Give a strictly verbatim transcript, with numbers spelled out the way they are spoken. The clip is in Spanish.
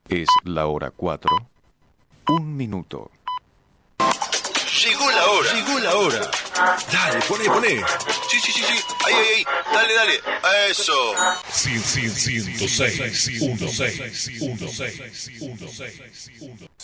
Es la hora cuatro. Un minuto. Llegó la hora. Llegó la hora. Dale, poné, poné. Sí, sí, sí, sí. Ahí, ahí, ahí. Dale, dale. Eso. ciento seis, ciento seis, ciento seis, ciento seis, ciento seis.